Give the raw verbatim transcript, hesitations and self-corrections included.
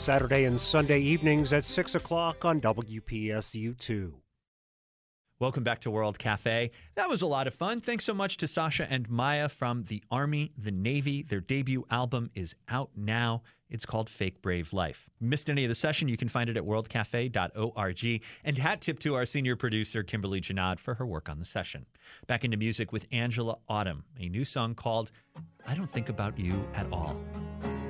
Saturday and Sunday evenings at six o'clock on W P S U two. Welcome back to World Cafe. That was a lot of fun. Thanks so much to Sasha and Maya from the Army, the Navy. Their debut album is out now. It's called Fake Brave Life. Missed any of the session, you can find it at world cafe dot org. And hat tip to our senior producer, Kimberly Janad, for her work on the session. Back into music with Angela Autumn, a new song called I Don't Think About You at All.